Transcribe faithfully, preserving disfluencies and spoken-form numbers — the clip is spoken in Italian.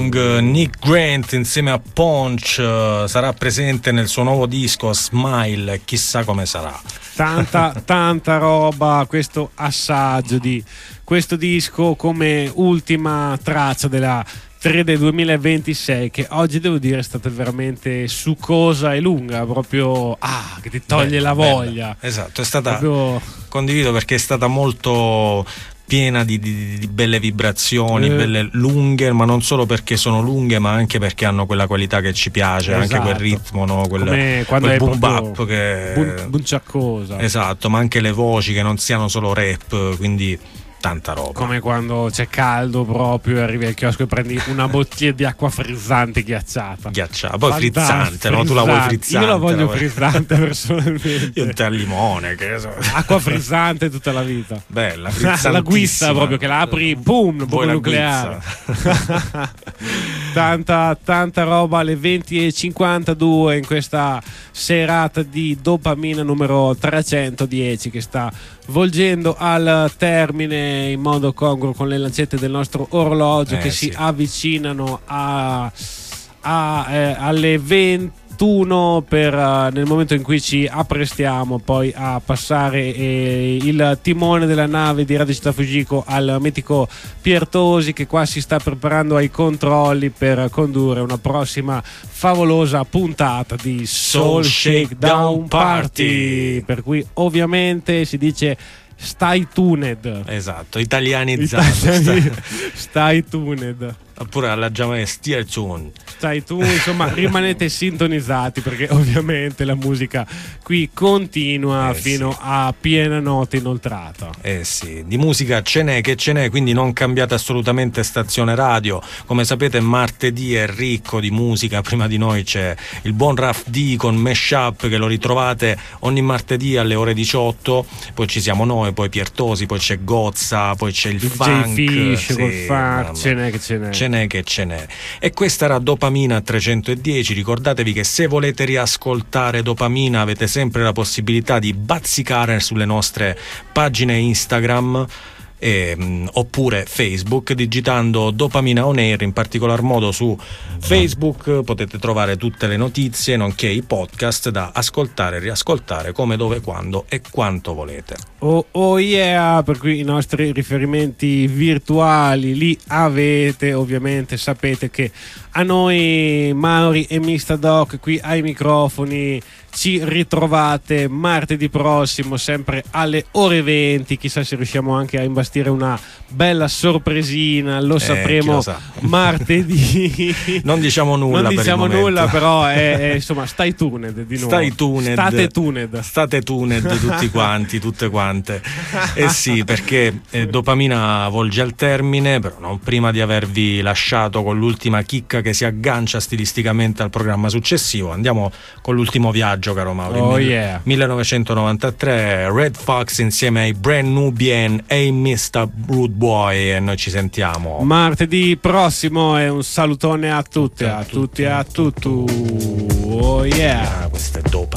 Young, Nick Grant insieme a Punch, uh, sarà presente nel suo nuovo disco Smile, chissà come sarà. Tanta, tanta roba, questo assaggio di questo disco come ultima traccia della tre del duemilaventisei, che oggi devo dire è stata veramente succosa e lunga, proprio ah, che ti toglie bella, la voglia. Bella. Esatto, è stata proprio... condivido perché è stata molto piena di, di, di belle vibrazioni, eh. belle lunghe, ma non solo perché sono lunghe, ma anche perché hanno quella qualità che ci piace, esatto. anche quel ritmo, no? quel, Come quando quel è boom bap che bun, bunciaccosa. Esatto, ma anche le voci che non siano solo rap, quindi tanta roba. Come quando c'è caldo proprio, arrivi al chiosco e prendi una bottiglia di acqua frizzante ghiacciata. Ghiacciata, poi frizzante, no? Tu la vuoi frizzante. Io la voglio la vuoi... frizzante personalmente. Io un tè al limone, che so. Acqua frizzante tutta la vita. Bella, frizzantissima. La guizza proprio, che la apri, boom, bomba nucleare. tanta, tanta roba alle venti e cinquantadue in questa serata di Dopamina numero trecentodieci che sta volgendo al termine in modo congruo con le lancette del nostro orologio eh, che sì. si avvicinano a, a, eh, alle ventuno per, uh, nel momento in cui ci apprestiamo poi a passare eh, il timone della nave di Radio Città Fujiko al mitico Piertosi, che qua si sta preparando ai controlli per condurre una prossima favolosa puntata di Soul Shakedown Party, per cui ovviamente si dice stai tuned. Esatto, italianizzato. Italiani, stai tuned. Oppure alla giamaicana stai tuned. Stai tu, insomma, rimanete sintonizzati perché ovviamente la musica qui continua eh fino sì. a piena notte inoltrata. Eh sì, di musica ce n'è che ce n'è, quindi non cambiate assolutamente stazione radio. Come sapete martedì è ricco di musica, prima di noi c'è il buon Raf D con Mashup che lo ritrovate ogni martedì alle ore diciotto, poi ci siamo noi, poi Piertosi, poi c'è Gozza, poi c'è il D J funk, Fish sì, col funk, ce n'è che ce n'è. Ce n'è che ce n'è. E questa era Dopamina trecentodieci. Ricordatevi che se volete riascoltare Dopamina avete sempre la possibilità di bazzicare sulle nostre pagine Instagram e, mh, oppure Facebook, digitando Dopamina On Air. In particolar modo su Facebook potete trovare tutte le notizie nonché i podcast da ascoltare e riascoltare come, dove, quando e quanto volete. Oh, oh yeah, per cui i nostri riferimenti virtuali li avete, ovviamente sapete che a noi Mauri e mister Doc qui ai microfoni ci ritrovate martedì prossimo sempre alle ore venti, chissà se riusciamo anche a imbastire una bella sorpresina, lo eh, sapremo lo sa. martedì. Non diciamo nulla, non diciamo per il nulla però è, è, insomma stai tuned di nuovo. Stai tuned. State tuned. State tuned tutti quanti, tutte quante. Eh sì, perché eh, Dopamina volge al termine, però non prima di avervi lasciato con l'ultima chicca che si aggancia stilisticamente al programma successivo. Andiamo con l'ultimo viaggio, caro Mauri. Oh yeah. millenovecentonovantatré, Red Fox insieme ai Brand Nubian e mister Rude Boy, e noi ci sentiamo martedì prossimo e un salutone a tutti, a tutti, a tutti. Oh yeah. Ah, questo è dopa.